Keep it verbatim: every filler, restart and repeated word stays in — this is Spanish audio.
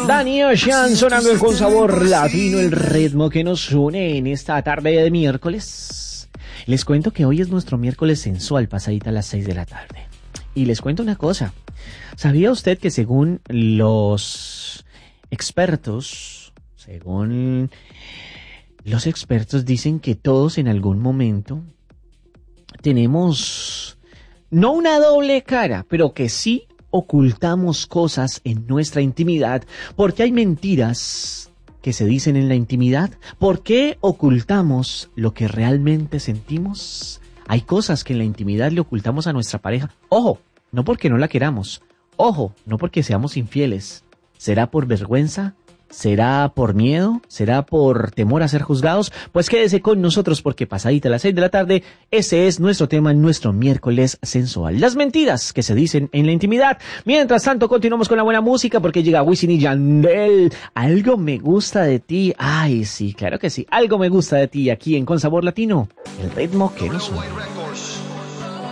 Danny Ocean sonando con sabor latino, el ritmo que nos une en esta tarde de miércoles. Les cuento que hoy es nuestro miércoles sensual, pasadita a las seis de la tarde. Y les cuento una cosa. ¿Sabía usted que según los expertos, según los expertos dicen que todos en algún momento tenemos no una doble cara, pero que sí ocultamos cosas en nuestra intimidad? Porque hay mentiras que se dicen en la intimidad. ¿Por qué ocultamos lo que realmente sentimos? Hay cosas que en la intimidad le ocultamos a nuestra pareja. Ojo, no porque no la queramos. Ojo, no porque seamos infieles. ¿Será por vergüenza? ¿Será por miedo? ¿Será por temor a ser juzgados? Pues quédese con nosotros porque pasadita a las seis de la tarde, ese es nuestro tema en nuestro miércoles sensual. Las mentiras que se dicen en la intimidad. Mientras tanto, continuamos con la buena música porque llega Wisin y Yandel. Algo me gusta de ti. Ay, sí, claro que sí. Algo me gusta de ti aquí en Con Sabor Latino. El ritmo que nos une.